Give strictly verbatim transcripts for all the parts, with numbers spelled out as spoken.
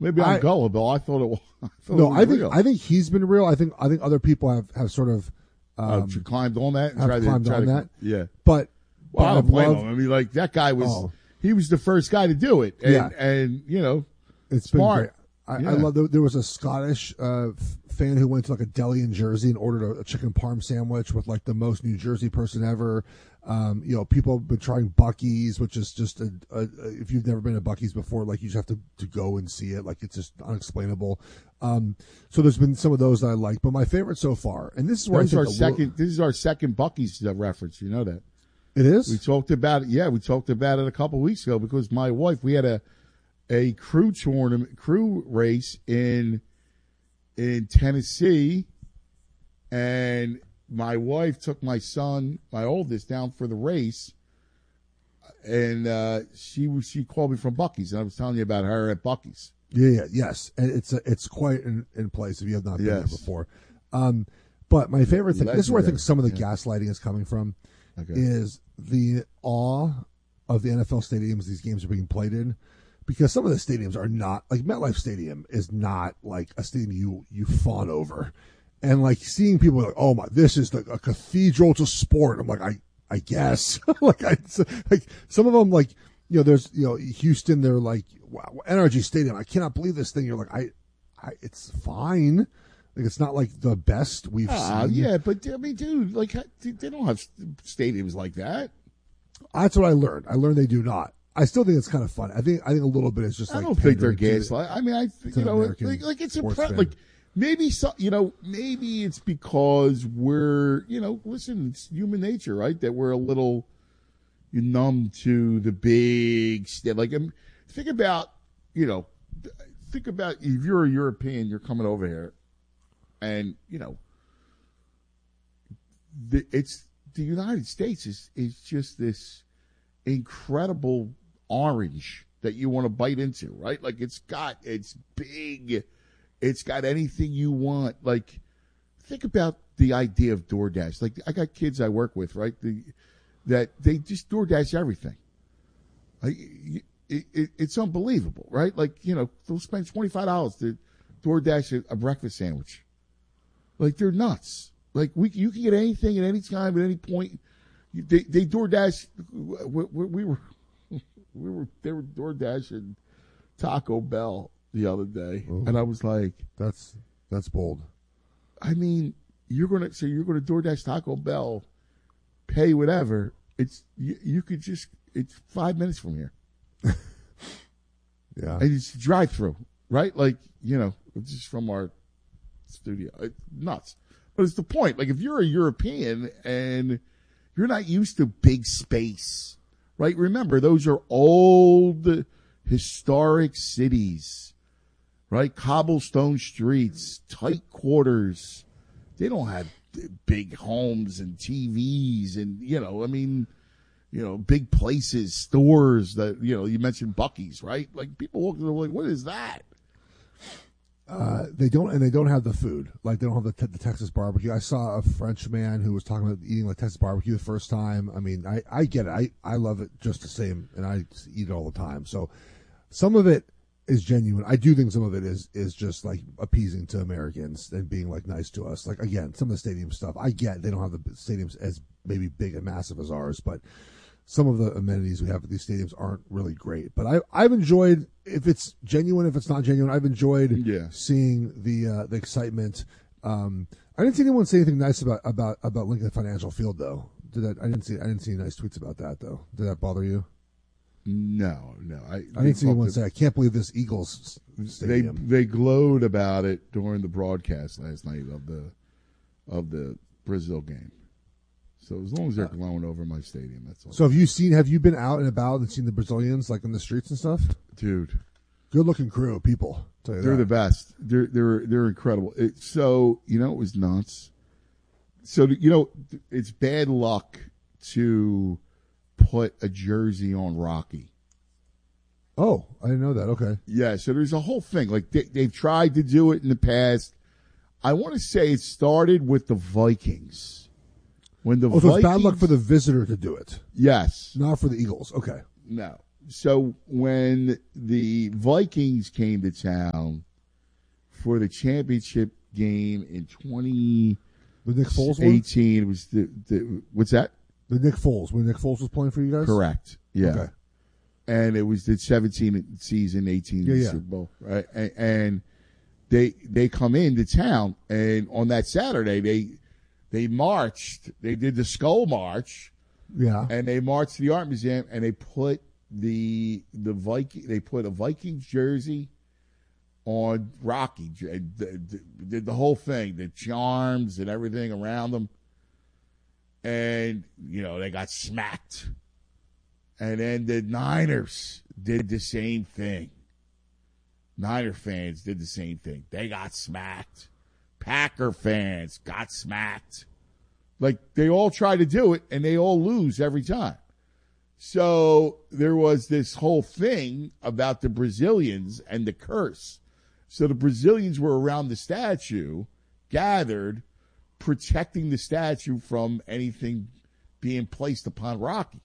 Maybe I'm I, gullible. I thought it was. I thought no, it was I think real. I think he's been real. I think I think other people have, have sort of um, uh, climbed on that. And have tried climbed to, tried on to, that. Yeah. But, Well, but I don't I've blame loved, him. I mean, like that guy was. Oh. He was the first guy to do it. And, Yeah. and you know, it's smart. been great. I, Yeah. I love. There, there was a Scottish uh, f- fan who went to like a deli in Jersey and ordered a, a chicken parm sandwich with like the most New Jersey person ever. Um, you know, people have been trying Buc-ee's, which is just a, a, a if you've never been to Buc-ee's before, like you just have to, to go and see it. Like it's just unexplainable. Um, so there's been some of those that I like, but my favorite so far, and this is where This I is think our a little- second. This is our second Buc-ee's uh, reference. You know that. It is. We talked about it. Yeah, we talked about it a couple of weeks ago because my wife, we had a a crew tournament, crew race in in Tennessee, and my wife took my son, my oldest, down for the race, and uh, she was she called me from Buc-ee's, and I was telling you about her at Buc-ee's. Yeah, yeah, yes, and it's a, it's quite in, in place if you have not been Yes. there before. Um, but my favorite thing, this is where I think some of the Yeah. gaslighting is coming from, Okay. is the awe of the N F L stadiums these games are being played in, because some of the stadiums are not like MetLife Stadium is not like a stadium you you fawn over, and like seeing people like, oh my, this is like a cathedral to sport. I'm like, I I guess like I like some of them like. You know, there's, you know, Houston, they're like, wow, N R G Stadium, I cannot believe this thing. You're like, I, I it's fine. Like, it's not like the best we've Ah, seen. yeah, but I mean, dude, like they don't have stadiums like that. That's what I learned. I learned they do not. I still think it's kind of fun. I think I think a little bit is just I like don't think they're pandering to- gaslight. I mean, I think, to you know, American like, like it's a sports pre- fan. like maybe so, you know, maybe it's because we're, you know, listen, it's human nature, right? That we're a little numb to the big st- like um, think about, you know, think about if you're a European, you're coming over here, and you know, the, it's the United States is is just this incredible orange that you want to bite into, right? Like it's got, it's big, it's got anything you want. Like think about the idea of DoorDash. Like I got kids I work with, right? The that they just DoorDash everything. Like it, it, it's unbelievable, right? Like you know they'll spend twenty five dollars to DoorDash a, a breakfast sandwich. Like they're nuts. Like we, you can get anything at any time at any point. They they DoorDash. We, we, we were we were they were DoorDashing Taco Bell the other day, Ooh. and I was like, That's that's bold. mean, you're gonna so you're gonna DoorDash Taco Bell, pay whatever. It's you, you could just it's five minutes from here, Yeah. and it's drive through, right? Like you know, it's just from our studio. It's nuts, but it's the point. Like if you're a European and you're not used to big space, right? Remember, those are old, historic cities, right? Cobblestone streets, tight quarters. They don't have big homes and T Vs and, you know, I mean, you know, big places, stores that, you know, you mentioned Buc-ee's, right? Like people walk through like, what is that? Uh, they don't, and they don't have the food. Like they don't have the, te- the Texas barbecue. I saw a French man who was talking about eating like Texas barbecue the first time. I mean, I, I get it. I, I love it just the same, and I eat it all the time. So some of it is genuine. I do think some of it is is just like appeasing to Americans and being like nice to us. Like again, some of the stadium stuff, I get they don't have the stadiums as maybe big and massive as ours, but some of the amenities we have at these stadiums aren't really great. But I, I've enjoyed, if it's genuine, if it's not genuine, I've enjoyed Yeah. seeing the uh, the excitement. Um, I didn't see anyone say anything nice about about about Lincoln Financial Field though. Did that? I didn't see. I didn't see any nice tweets about that though. Did that bother you? No, no. I, I didn't see anyone to, say, "I can't believe this Eagles they stadium." they glowed about it during the broadcast last night of the of the Brazil game. So as long as they're glowing over my stadium, that's all. So have you seen? Have you been out and about and seen the Brazilians like in the streets and stuff? Dude, Good looking crew of people. Tell you they're that. the best. They're they're they're incredible. It, so you know it was nuts. So you know it's bad luck to put a jersey on Rocky. Oh, I didn't know that. Okay. Yeah, so there's a whole thing. Like they, they've tried to do it in the past. I want to say it started with the Vikings. When the Oh, so Vikings, it's bad luck for the visitor to do it, yes, not for the Eagles. Okay. no, so when the Vikings came to town for the championship game in twenty The Nick Foles one? eighteen, it was the, the what's that? The Nick Foles, when Nick Foles was playing for you guys? Correct. Yeah. Okay. And it was the seventeen season, eighteen Yeah, yeah. Super Bowl, right? And, and they they come into town, and on that Saturday they they marched. They did the Skull March, Yeah. and they marched to the Art Museum, and they put the the Viking they put a Vikings jersey on Rocky. Did the, the, the whole thing, the charms and everything around them, and you know they got smacked. And then the Niners did the same thing. Niner fans did the same thing. They got smacked. Packer fans got smacked. Like, they all try to do it, and they all lose every time. So there was this whole thing about the Brazilians and the curse. So the Brazilians were around the statue, gathered, protecting the statue from anything being placed upon Rocky.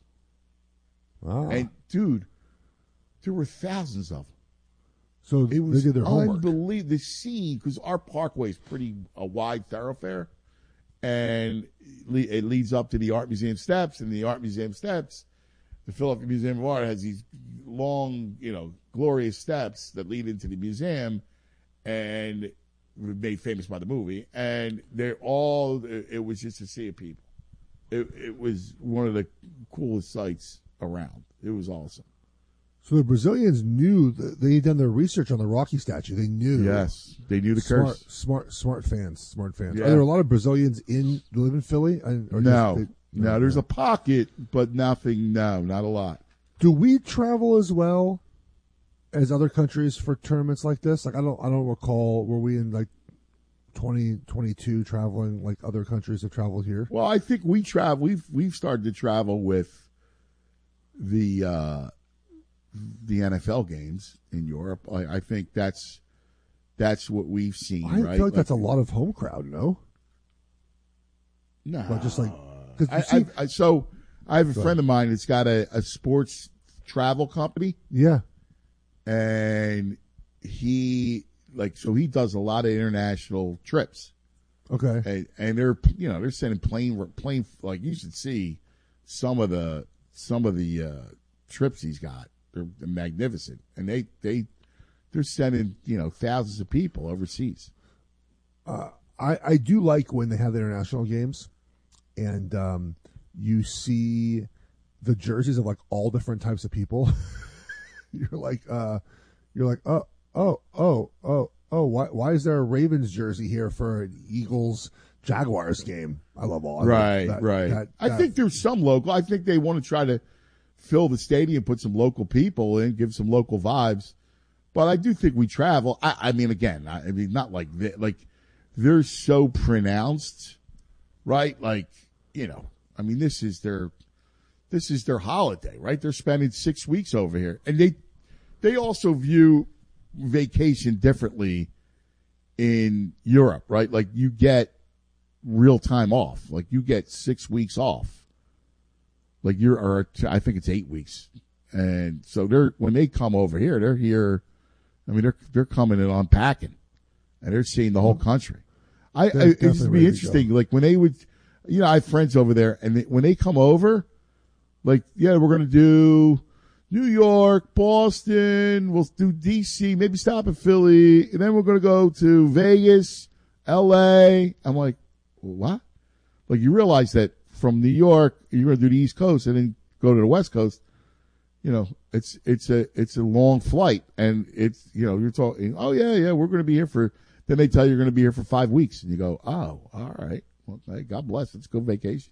Ah. And dude, there were thousands of them. So It was they did their homework. unbelievable. The scene, because our parkway is pretty a wide thoroughfare, and it leads up to the Art Museum steps, and the Art Museum steps, the Philadelphia Museum of Art has these long, you know, glorious steps that lead into the museum, and were made famous by the movie. And they're all. It was just a sea of people. It, it was one of the coolest sights around. It was awesome. So the Brazilians knew that they had done their research on the Rocky statue. They knew. Yes, they knew the smart, curse. Smart, smart fans. Smart fans. Yeah. Are there a lot of Brazilians in live in Philly? Or No, just, they, no, there's a pocket, but nothing. No, not a lot. Do we travel as well as other countries for tournaments like this? Like I don't, I don't recall. Were we in like twenty twenty-two traveling like other countries have traveled here? Well, I think we travel. We've we've started to travel with the uh, the N F L games in Europe. I, I think that's that's what we've seen. I right? feel like, that's a lot of home crowd. No, no, but just like because I, see, I, I, so I have a Go friend of mine that's got a, a sports travel company, yeah, and he like so he does a lot of international trips. okay, And, and they're you know they're sending plane plane like you should see some of the some of the uh, trips he's got. They're, they're magnificent, and they they they're sending you know thousands of people overseas. uh, I I do like when they have the international games, and um, you see the jerseys of like all different types of people. you're like uh, you're like oh oh oh oh oh why why is there a Ravens jersey here for an Eagles Jaguars game? I love all I love Right, that- right. that- I that- think there's some local. I think they want to try to fill the stadium, put some local people in, give some local vibes. But I do think we travel. I, I mean, again, I, I mean, not like that. Like they're so pronounced, right? Like you know, I mean, this is their this is their holiday, right? They're spending six weeks over here, and they they also view vacation differently in Europe, right? Like you get real time off. Like you get six weeks off. Like you're, or I think it's eight weeks. And so they're, when they come over here, they're here. I mean, they're, they're coming and unpacking and they're seeing the whole country. I, They're I it used to definitely be ready to interesting. Like when they would, you know, I have friends over there and they, when they come over, like, yeah, we're going to do New York, Boston, we'll do D C, maybe stop in Philly, and then we're going to go to Vegas, L A. I'm like, what? Like you realize that from New York, you're going to do the East Coast and then go to the West Coast. You know, it's it's a it's a long flight, and it's you know you're talking. Oh yeah, yeah, we're going to be here for. Then they tell you you're going to be here for five weeks, and you go, oh, all right. Well, hey, God bless. Let's go vacation.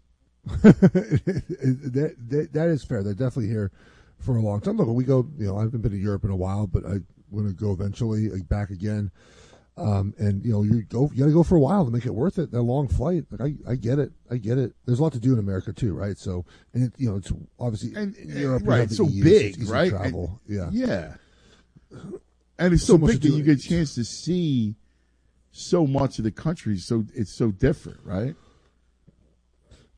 that, that, that is fair. They're definitely here for a long time. Look, we go. You know, I haven't been to Europe in a while, but I want to go eventually, like, back again. Um, and you know, you go, you got to go for a while to make it worth it. That long flight, like I, I get it, I get it. There's a lot to do in America too, right? So, and it, you know, it's obviously And, in Europe, you right? have the So E U, big, it's easy to right? Travel, And- yeah, yeah. And it's so, So much big to that do. you get a chance to see so much of the country. So it's so different, right?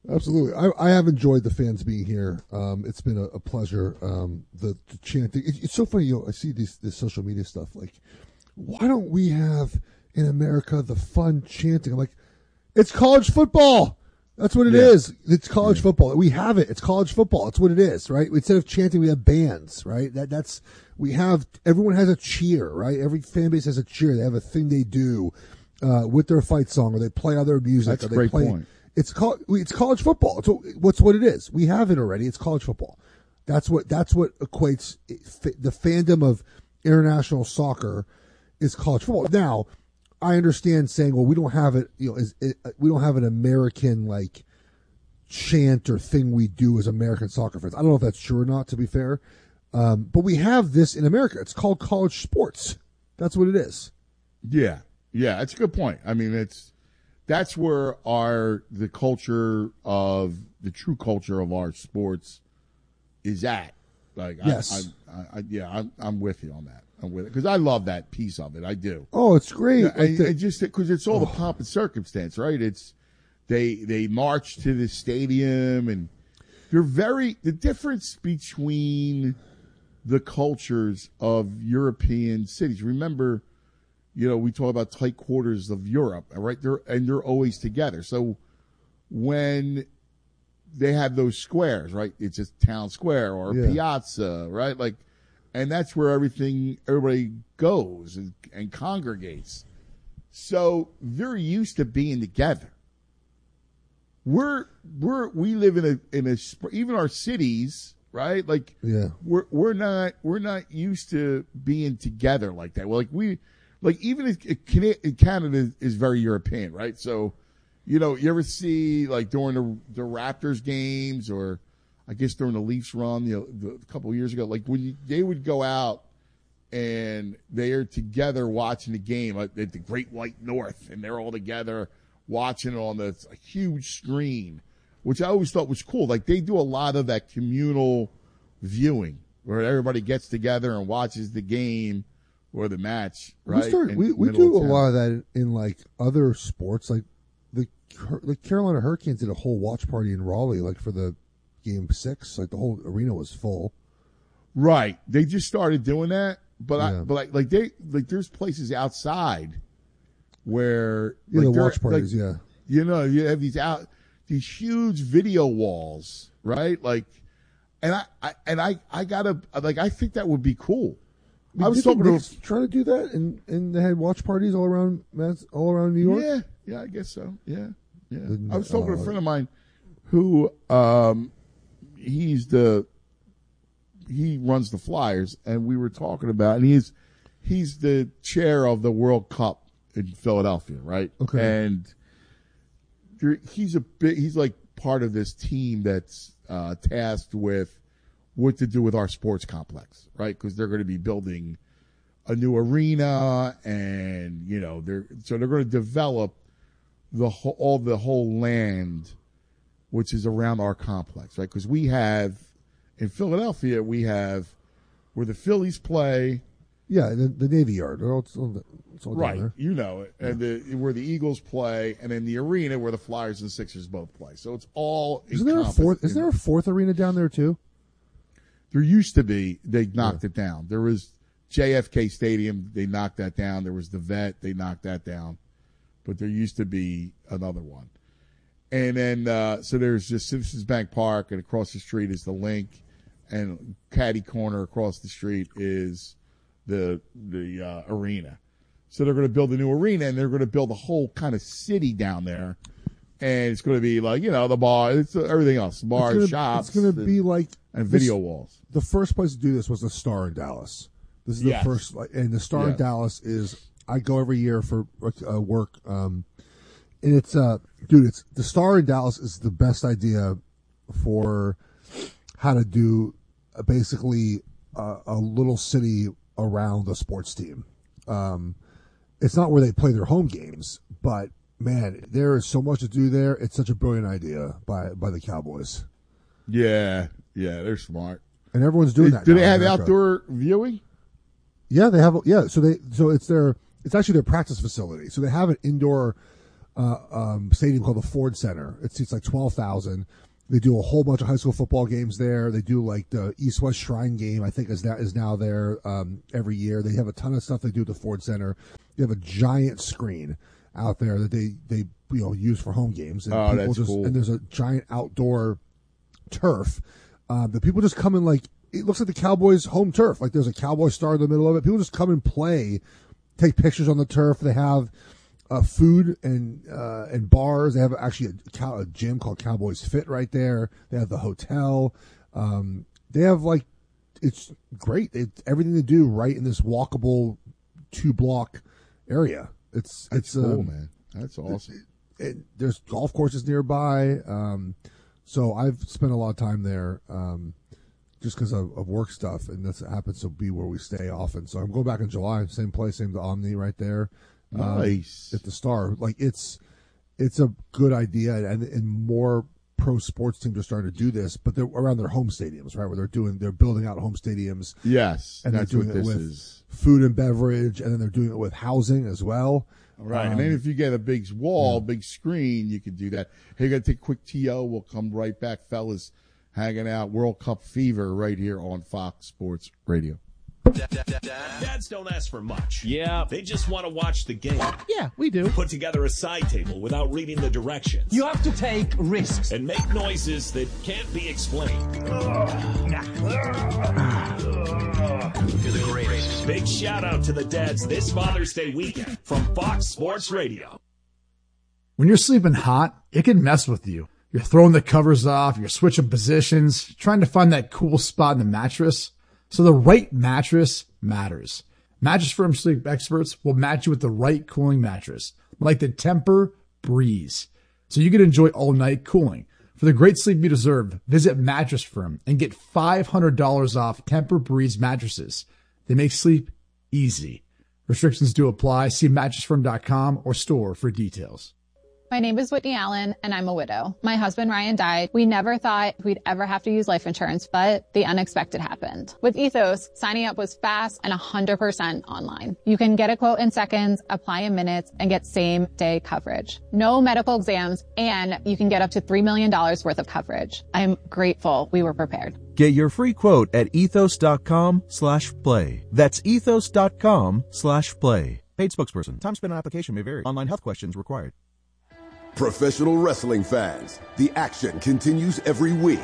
Absolutely. I, I have enjoyed the fans being here. Um, it's been a, a pleasure. Um, the, the chanting. It, it's so funny. You know, I see these this social media stuff. Like, why don't we have in America the fun chanting? I'm like, it's college football. That's what it Yeah. is. It's college Yeah. football. We have it. It's college football. It's what it is, right? Instead of chanting, we have bands, right? That that's we have. Everyone has a cheer, right? Every fan base has a cheer. They have a thing they do uh, with their fight song, or they play other music. That's or a they great play, point. It's called. It's college football. It's what, what's what it is. We have it already. It's college football. That's what. That's what equates the fandom of international soccer is college football. Now, I understand saying, well, we don't have it. You know, is it, we don't have an American like chant or thing we do as American soccer fans. I don't know if that's true or not. To be fair, um, but we have this in America. It's called college sports. That's what it is. Yeah, yeah, that's a good point. I mean, it's that's where our the culture of the true culture of our sports is at. Like, Yes. I, I, I, yeah, I'm, I'm with you on that. I'm with it because I love that piece of it. I do. Oh, it's great. Yeah, Like and, the- and just because it's all the pomp and circumstance, right? It's they they march to the stadium and they're very the difference between the cultures of European cities. Remember, you know, we talk about tight quarters of Europe, right? They're and they're always together. So when they have those squares, right? It's just town square or Yeah. piazza, right? Like, and that's where everything, everybody goes and, and congregates. So they're used to being together. We're we're we live in a in a sp- even our cities, right? Like, yeah. we're we're not we're not used to being together like that. Well, like we like even if, if Cana- Canada is very European, right? So, you know, you ever see like during the the Raptors games or I guess during the Leafs run, you know, the, a couple of years ago, like when you, they would go out and they are together watching the game at, at the Great White North, and they're all together watching it on the a huge screen, which I always thought was cool. Like they do a lot of that communal viewing where everybody gets together and watches the game or the match, right? We start. in We, the we middle do a of town. lot of that in, in like other sports. Like the the Carolina Hurricanes did a whole watch party in Raleigh, like for the game six. Like the whole arena was full. Right. They just started doing that, but I, Yeah. but like, like they like there's places outside where Yeah, like the they're- watch parties. like, yeah, you know, you have these out these huge video walls, right? Like, and I, I and I I gotta like I think that would be cool. I was Didn't talking the to Knicks try to do that, and and they had watch parties all around Mass- all around New York. yeah, yeah, I guess so. Yeah, yeah. Didn't- I was talking to oh, a friend of mine who um he's the he runs the Flyers, and we were talking about, and he's he's the chair of the World Cup in Philadelphia, right? Okay. And there, he's a bit, he's like part of this team that's uh, tasked with what to do with our sports complex, right? Because they're going to be building a new arena, and you know they're so they're going to develop the whole, all the whole land which is around our complex, right? Because we have in Philadelphia, we have where the Phillies play, Yeah, the, the Navy Yard. They're all- It's all, it's all down right? there. You know it, and the, where the Eagles play, and then the arena where the Flyers and Sixers both play. So it's all Isn't there a encompassed fourth? in- Isn't there a fourth arena down there too? There used to be. They knocked it down. There was J F K Stadium. They knocked that down. There was the Vet. They knocked that down. But there used to be another one. And then, uh, so there's just Citizens Bank Park, and across the street is the Link, and Caddy Corner across the street is the the uh, arena. So they're going to build a new arena, and they're going to build a whole kind of city down there. And it's going to be like, you know, the bar, it's uh, everything else, bars, It's gonna, shops, It's going to and, be like and this- video walls. The first place to do this was the Star in Dallas. This is the Yes. first, like, and the Star in Yes. Dallas is. I go every year for uh, work, um, and it's uh, dude, it's the Star in Dallas is the best idea for how to do uh, basically a, a little city around a sports team. Um, it's not where they play their home games, but man, there is so much to do there. It's such a brilliant idea by by the Cowboys, Yeah, yeah, they're smart. and everyone's doing Do, that. do now they in have America. outdoor viewing? Yeah, they have. Yeah, so they so it's their it's actually their practice facility. So they have an indoor uh, um, stadium called the Ford Center. It seats like twelve thousand. They do a whole bunch of high school football games there. They do like the East-West Shrine game, I think is that is now there um, every year. They have a ton of stuff they do at the Ford Center. They have a giant screen out there that they, they you know use for home games. And oh, people that's just, cool. And there's a giant outdoor turf. Uh, the people just come in like, it looks like the Cowboys' home turf. Like there's a Cowboy star in the middle of it. People just come and play, take pictures on the turf. They have Uh, food and uh, and bars. They have actually a, cow, a gym called Cowboys Fit right there. They have the hotel. Um, they have like it's great. It's everything to do right in this walkable two block area. It's That's it's cool, um, man. That's awesome. It, it, there's golf courses nearby. Um, so I've spent a lot of time there. Um, just because of, of work stuff, and that happens to be where we stay often. So I'm going back in July, same place, same the Omni right there. Nice. Um, at the Star. Like it's it's a good idea, and, and more pro sports teams are starting to do this, but they're around their home stadiums, right? Where they're doing they're building out home stadiums. Yes, and that's they're doing what it this with is. Food and beverage, and then they're doing it with housing as well. Right, Um, and then if you get a big wall, yeah. big screen, you can do that. Hey, gotta take a quick T O. We'll come right back, fellas. Hanging out, World Cup fever right here on Fox Sports Radio. Dads don't ask for much. Yeah. They just want to watch the game. Yeah, we do. Put together a side table without reading the directions. You have to take risks. And make noises that can't be explained. You're the greatest. Big shout out to the dads this Father's Day weekend from Fox Sports Radio. When you're sleeping hot, it can mess with you. You're throwing the covers off, you're switching positions, trying to find that cool spot in the mattress. So the right mattress matters. Mattress Firm sleep experts will match you with the right cooling mattress, like the Tempur Breeze, so you can enjoy all night cooling. For the great sleep you deserve, visit Mattress Firm and get five hundred dollars off Tempur Breeze mattresses. They make sleep easy. Restrictions do apply. See mattress firm dot com or store for details. My name is Whitney Allen, and I'm a widow. My husband, Ryan, died. We never thought we'd ever have to use life insurance, but the unexpected happened. With Ethos, signing up was fast and one hundred percent online. You can get a quote in seconds, apply in minutes, and get same-day coverage. No medical exams, and you can get up to three million dollars worth of coverage. I'm grateful we were prepared. Get your free quote at ethos.com slash play. That's ethos.com slash play. Paid spokesperson. Time spent on application may vary. Online health questions required. Professional wrestling fans, the action continues every week.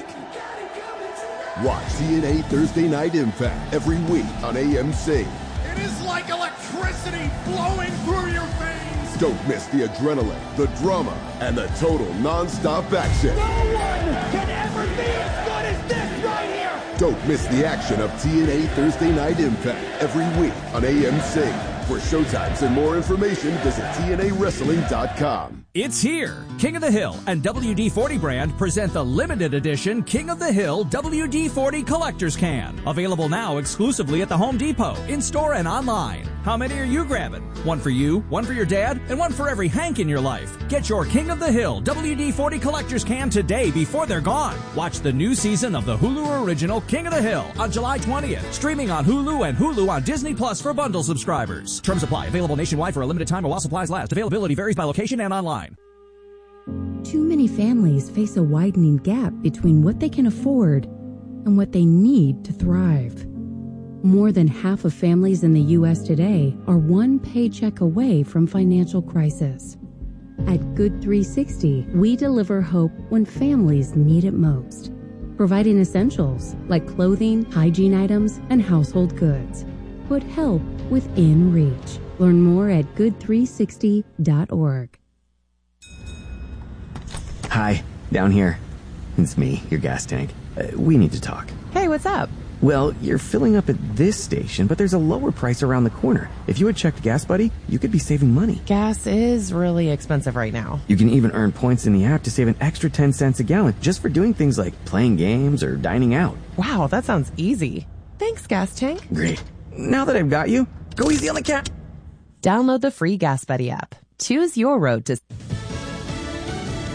Watch T N A Thursday Night Impact every week on A M C. It is like electricity flowing through your veins. Don't miss the adrenaline, the drama, and the total non-stop action. No one can ever be as good as this right here. Don't miss the action of T N A Thursday Night Impact every week on A M C. For showtimes and more information, visit T N A wrestling dot com. It's here. King of the Hill and W D forty brand present the limited edition King of the Hill W D forty Collector's Can. Available now exclusively at the Home Depot, in-store and online. How many are you grabbing? One for you, one for your dad, and one for every Hank in your life. Get your King of the Hill W D forty Collector's Can today before they're gone. Watch the new season of the Hulu original King of the Hill on July twentieth. Streaming on Hulu and Hulu on Disney Plus for bundle subscribers. Terms apply. Available nationwide for a limited time while supplies last. Availability varies by location and online. Too many families face a widening gap between what they can afford and what they need to thrive. More than half of families in the U S today are one paycheck away from financial crisis. At Good three sixty, we deliver hope when families need it most, providing essentials like clothing, hygiene items, and household goods. Put help within reach. Learn more at good three sixty dot org. Hi, down here. It's me, your gas tank. Uh, we need to talk. Hey, what's up? Well, you're filling up at this station, but there's a lower price around the corner. If you had checked Gas Buddy, you could be saving money. Gas is really expensive right now. You can even earn points in the app to save an extra ten cents a gallon just for doing things like playing games or dining out. Wow, that sounds easy. Thanks, Gas Tank. Great. Now that I've got you, go easy on the cat. Download the free Gas Buddy app. Choose your road to... More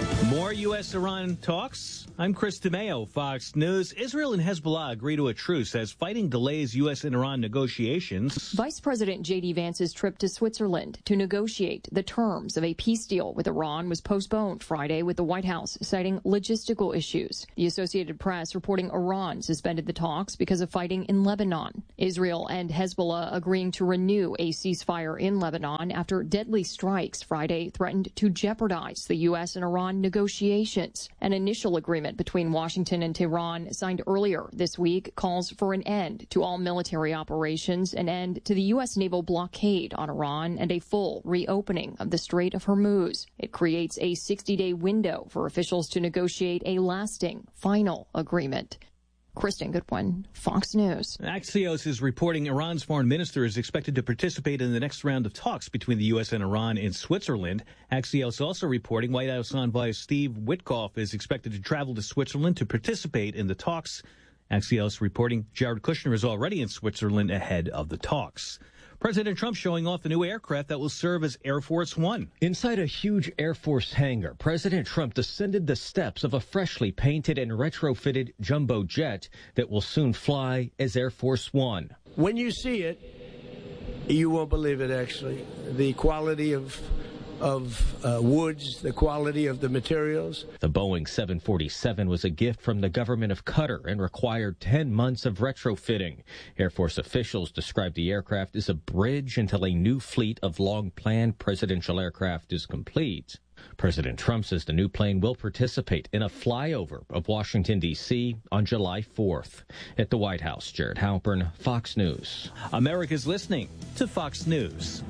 More U S Iran talks. I'm Chris DeMeo, Fox News. Israel and Hezbollah agree to a truce as fighting delays U S and Iran negotiations. Vice President J D Vance's trip to Switzerland to negotiate the terms of a peace deal with Iran was postponed Friday, with the White House citing logistical issues. The Associated Press reporting Iran suspended the talks because of fighting in Lebanon. Israel and Hezbollah agreeing to renew a ceasefire in Lebanon after deadly strikes Friday threatened to jeopardize the U S and Iran negotiations. An initial agreement between Washington and Tehran signed earlier this week calls for an end to all military operations, an end to the U S naval blockade on Iran, and a full reopening of the Strait of Hormuz. It creates a sixty-day window for officials to negotiate a lasting, final agreement. Kristen Goodwin, Fox News. Axios is reporting Iran's foreign minister is expected to participate in the next round of talks between the U S and Iran in Switzerland. Axios also reporting White House envoy Steve Witkoff is expected to travel to Switzerland to participate in the talks. Axios reporting Jared Kushner is already in Switzerland ahead of the talks. President Trump showing off the new aircraft that will serve as Air Force One. Inside a huge Air Force hangar, President Trump descended the steps of a freshly painted and retrofitted jumbo jet that will soon fly as Air Force One. When you see it, you won't believe it, actually. The quality of of uh, woods, the quality of the materials. The Boeing seven forty-seven was a gift from the government of Qatar and required ten months of retrofitting. Air Force officials described the aircraft as a bridge until a new fleet of long-planned presidential aircraft is complete. President Trump says the new plane will participate in a flyover of Washington, D C on July fourth. At the White House, Jared Halpern, Fox News. America's listening to Fox News.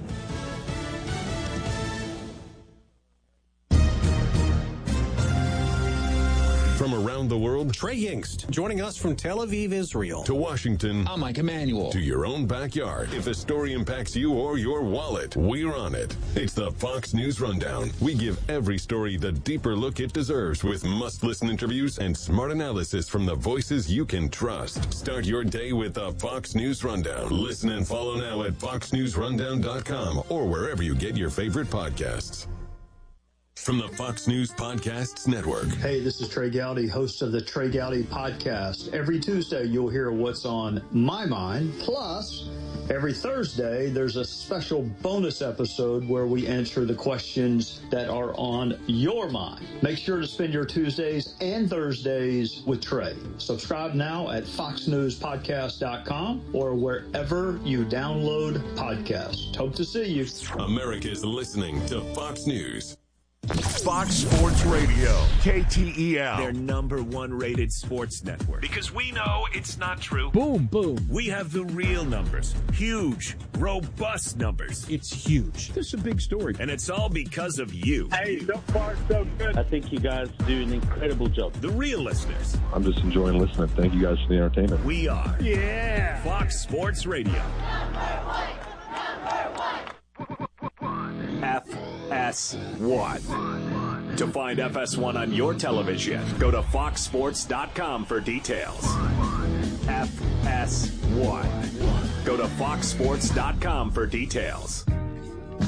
From around the world, Trey Yingst, joining us from Tel Aviv, Israel. To Washington. I'm Mike Emanuel. To your own backyard. If a story impacts you or your wallet, we're on it. It's the Fox News Rundown. We give every story the deeper look it deserves with must-listen interviews and smart analysis from the voices you can trust. Start your day with the Fox News Rundown. Listen and follow now at fox news rundown dot com or wherever you get your favorite podcasts. From the Fox News Podcasts Network. Hey, this is Trey Gowdy, host of the Trey Gowdy Podcast. Every Tuesday, you'll hear what's on my mind. Plus, every Thursday, there's a special bonus episode where we answer the questions that are on your mind. Make sure to spend your Tuesdays and Thursdays with Trey. Subscribe now at fox news podcast dot com or wherever you download podcasts. Hope to see you. America's listening to Fox News. Fox Sports Radio, K T E L, their number one rated sports network. Because we know it's not true. Boom, boom. We have the real numbers. Huge, robust numbers. It's huge. This is a big story. And it's all because of you. Hey, so far so good. I think you guys do an incredible job. The real listeners. I'm just enjoying listening. Thank you guys for the entertainment. We are. Yeah. Fox Sports Radio. Number one. Number one. F S one. To find F S one on your television, go to fox sports dot com for details. F S one. Go to fox sports dot com for details.